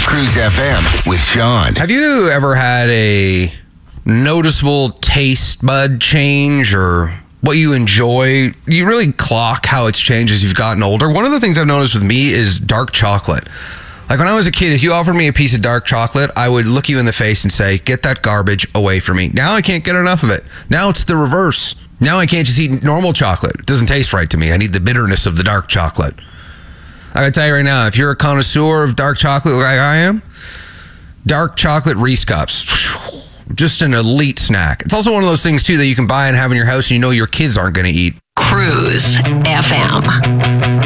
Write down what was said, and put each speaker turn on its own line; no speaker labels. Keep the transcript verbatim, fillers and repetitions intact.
Cruise F M with Sean.
Have you ever had a noticeable taste bud change or what you enjoy? You really clock how it's changed as you've gotten older. One of the things I've noticed with me is dark chocolate. Like when I was a kid, if you offered me a piece of dark chocolate, I would look you in the face and say, get that garbage away from me. Now I can't get enough of it. Now it's the reverse. Now I can't just eat normal chocolate. It doesn't taste right to me. I need the bitterness of the dark chocolate. I gotta tell you right now, if you're a connoisseur of dark chocolate like I am, dark chocolate Reese Cups, just an elite snack. It's also one of those things too that you can buy and have in your house and you know your kids aren't gonna eat.
Cruise F M.